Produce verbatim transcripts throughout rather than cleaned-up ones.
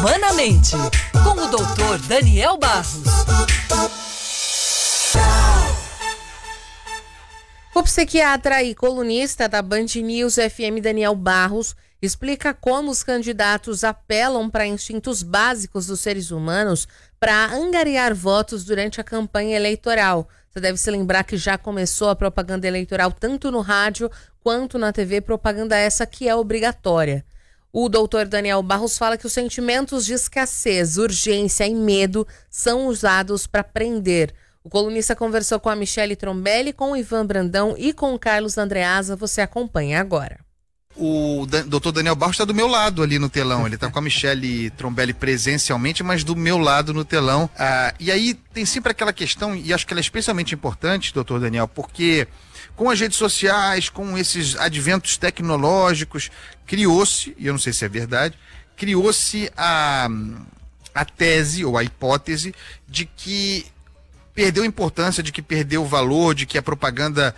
Humanamente, com o doutor Daniel Barros. O psiquiatra e colunista da Band News F M, Daniel Barros, explica como os candidatos apelam para instintos básicos dos seres humanos para angariar votos durante a campanha eleitoral. Você deve se lembrar que já começou a propaganda eleitoral tanto no rádio quanto na T V, propaganda essa que é obrigatória. O doutor Daniel Barros fala que os sentimentos de escassez, urgência e medo são usados para prender. O colunista conversou com a Michele Trombelli, com o Ivan Brandão e com o Carlos Andreasa. Você acompanha agora. O doutor Daniel Barros está do meu lado ali no telão. Ele está com a Michele Trombelli presencialmente, mas do meu lado no telão. Ah, e aí tem sempre aquela questão, e acho que ela é especialmente importante, doutor Daniel, porque com as redes sociais, com esses adventos tecnológicos, criou-se, e eu não sei se é verdade, criou-se a, a tese ou a hipótese de que perdeu importância, de que perdeu valor, de que a propaganda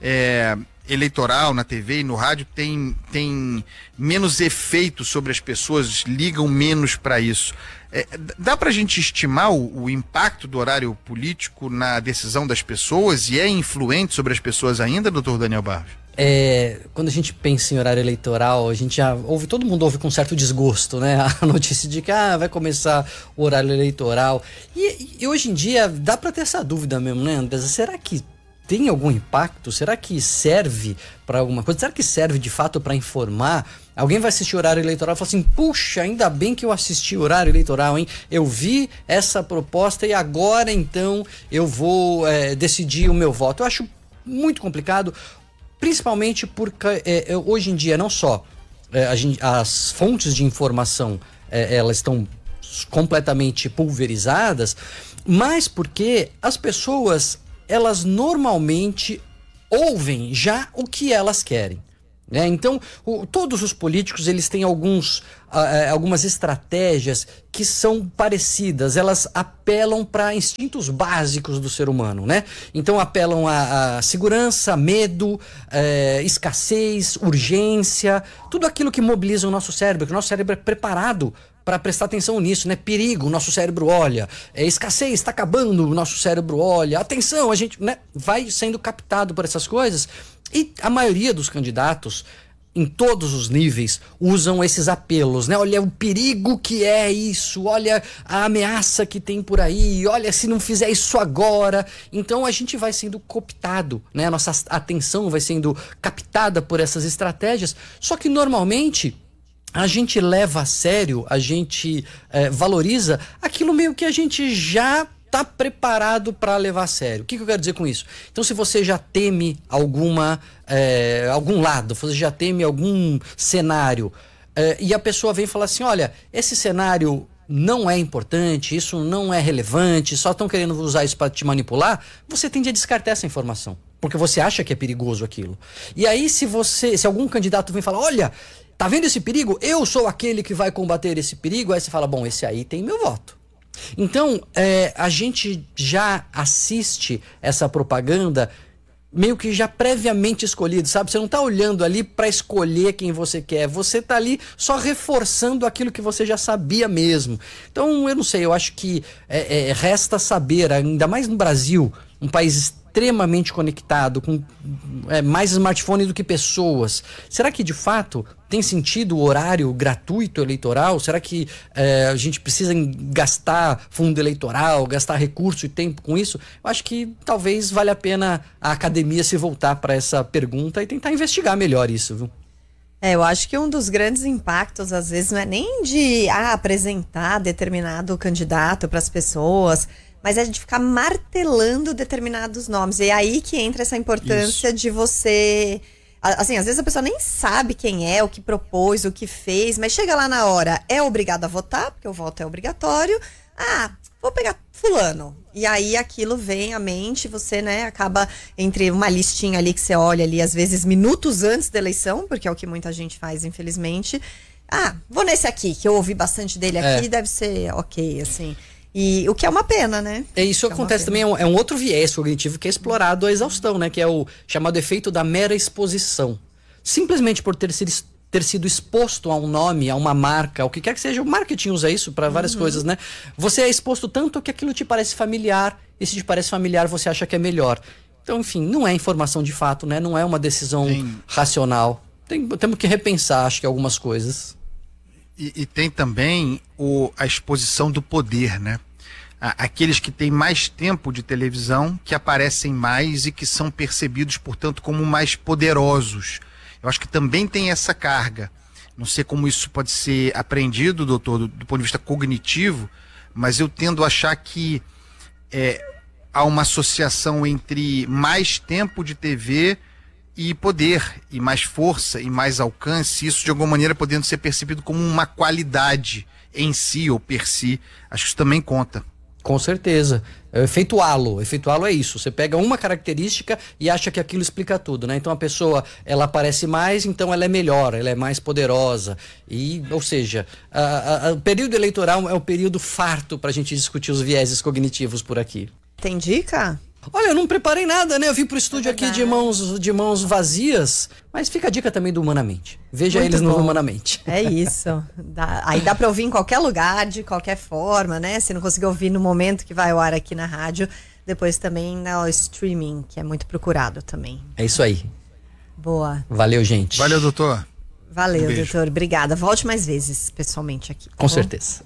é, eleitoral na T V e no rádio tem, tem menos efeito sobre as pessoas, ligam menos para isso. É, dá para a gente estimar o, o impacto do horário político na decisão das pessoas e é influente sobre as pessoas ainda, doutor Daniel Barros? É, quando a gente pensa em horário eleitoral, a gente já ouve, todo mundo ouve com certo desgosto, né? A notícia de que ah, vai começar o horário eleitoral. E, e hoje em dia dá para ter essa dúvida mesmo, né, Andresa? Será que tem algum impacto? Será que serve para alguma coisa? Será que serve de fato para informar? Alguém vai assistir o horário eleitoral e fala assim, puxa, ainda bem que eu assisti o horário eleitoral, hein? Eu vi essa proposta e agora então eu vou é, decidir o meu voto. Eu acho muito complicado. Principalmente porque é, é, hoje em dia não só é, a gente, as fontes de informação é, elas estão completamente pulverizadas, mas porque as pessoas elas normalmente ouvem já o que elas querem. É, então, o, todos os políticos eles têm alguns, uh, algumas estratégias que são parecidas, elas apelam para instintos básicos do ser humano, né? Então apelam a, a segurança, medo, é, escassez, urgência, tudo aquilo que mobiliza o nosso cérebro, que o nosso cérebro é preparado para prestar atenção nisso, né? Perigo, o nosso cérebro olha, é, escassez, está acabando, o nosso cérebro olha, atenção, a gente, né, vai sendo captado por essas coisas. E a maioria dos candidatos, em todos os níveis, usam esses apelos, né? Olha o perigo que é isso, olha a ameaça que tem por aí, olha se não fizer isso agora. Então a gente vai sendo cooptado, né? A nossa atenção vai sendo captada por essas estratégias, só que normalmente a gente leva a sério, a gente é, valoriza aquilo meio que a gente já está preparado para levar a sério. O que, que eu quero dizer com isso? Então, se você já teme alguma, é, algum lado, você já teme algum cenário, é, e a pessoa vem falar assim, olha, esse cenário não é importante, isso não é relevante, só estão querendo usar isso para te manipular, você tende a descartar essa informação, porque você acha que é perigoso aquilo. E aí, se você, se algum candidato vem falar, olha, tá vendo esse perigo? Eu sou aquele que vai combater esse perigo, aí você fala, bom, esse aí tem meu voto. Então, é, a gente já assiste essa propaganda meio que já previamente escolhido, sabe? Você não tá olhando ali para escolher quem você quer, você tá ali só reforçando aquilo que você já sabia mesmo. Então, eu não sei, eu acho que é, é, resta saber, ainda mais no Brasil, um país extremamente conectado, com é, mais smartphone do que pessoas. Será que de fato tem sentido o horário gratuito eleitoral? Será que é, a gente precisa gastar fundo eleitoral, gastar recurso e tempo com isso? Eu acho que talvez valha a pena a academia se voltar para essa pergunta e tentar investigar melhor isso, viu? É, eu acho que um dos grandes impactos, às vezes, não é nem de ah, apresentar determinado candidato para as pessoas, mas é de ficar martelando determinados nomes. E é aí que entra essa importância Isso. de você... Assim, às vezes a pessoa nem sabe quem é, o que propôs, o que fez, mas chega lá na hora, é obrigado a votar, porque o voto é obrigatório. Ah, vou pegar fulano. E aí aquilo vem à mente, você, né, acaba entre uma listinha ali que você olha ali, às vezes minutos antes da eleição, porque é o que muita gente faz, infelizmente. Ah, vou nesse aqui, que eu ouvi bastante dele aqui, é. deve ser ok, assim... E o que é uma pena, né? É, isso é acontece também, é um, é um outro viés cognitivo que é explorado à exaustão, né? Que é o chamado efeito da mera exposição. Simplesmente por ter sido, ter sido exposto a um nome, a uma marca, o que quer que seja. O marketing usa isso para várias uhum. coisas, né? Você é exposto tanto que aquilo te parece familiar, e se te parece familiar, você acha que é melhor. Então, enfim, não é informação de fato, né? Não é uma decisão Tem... racional. Tem, temos que repensar, acho que, algumas coisas. E, e tem também o, a exposição do poder, né? Aqueles que têm mais tempo de televisão, que aparecem mais e que são percebidos, portanto, como mais poderosos. Eu acho que também tem essa carga. Não sei como isso pode ser aprendido, doutor, do, do ponto de vista cognitivo, mas eu tendo a achar que é, há uma associação entre mais tempo de T V e poder, e mais força, e mais alcance, isso de alguma maneira podendo ser percebido como uma qualidade em si ou per si. Acho que isso também conta. Com certeza. É, efeito halo. Efeito halo é isso. Você pega uma característica e acha que aquilo explica tudo, né? Então a pessoa, ela aparece mais, então ela é melhor, ela é mais poderosa. E, ou seja, a, a, o período eleitoral é o período farto para a gente discutir os vieses cognitivos por aqui. Tem dica? Olha, eu não preparei nada, né? Eu vim pro estúdio é aqui de mãos, de mãos vazias, mas fica a dica também do Humanamente. Veja Muito eles bom. no Humanamente. É isso. Dá, aí dá pra ouvir em qualquer lugar, de qualquer forma, né? Se não conseguir ouvir no momento que vai ao ar aqui na rádio, depois também no streaming, que é muito procurado também. É isso aí. Boa. Valeu, gente. Valeu, doutor. Valeu, um doutor. Obrigada. Volte mais vezes, pessoalmente aqui. Com certeza.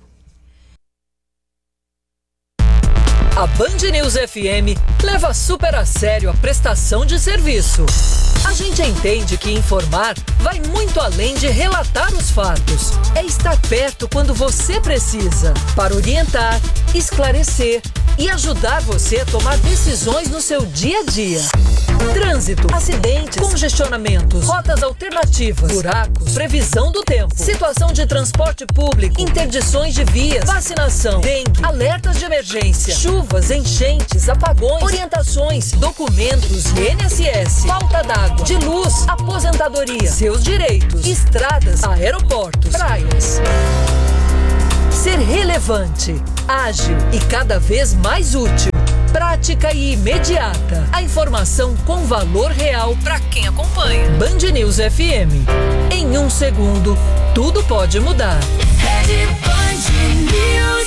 A Band News F M leva super a sério a prestação de serviço. A gente entende que informar vai muito além de relatar os fatos. É estar perto quando você precisa, para orientar, esclarecer e ajudar você a tomar decisões no seu dia a dia. Trânsito, acidentes, congestionamentos, rotas alternativas, buracos, previsão do tempo, situação de transporte público, interdições de vias, vacinação, dengue, alertas de emergência, chuvas, enchentes, apagões, orientações, documentos, I N S S, falta d'água, de luz, aposentadoria, seus direitos, estradas, aeroportos, praias. Ser relevante, ágil e cada vez mais útil. Prática e imediata. A informação com valor real para quem acompanha. Band News F M. Em um segundo, tudo pode mudar. Rede Band News.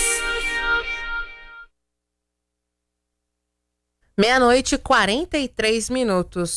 Meia-noite e quarenta e três minutos.